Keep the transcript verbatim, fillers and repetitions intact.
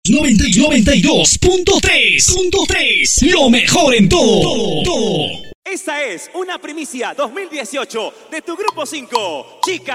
noventa y dos punto tres. Lo mejor en todo. todo, todo. Esta es una primicia dos mil dieciocho de tu Grupo cinco. Chica.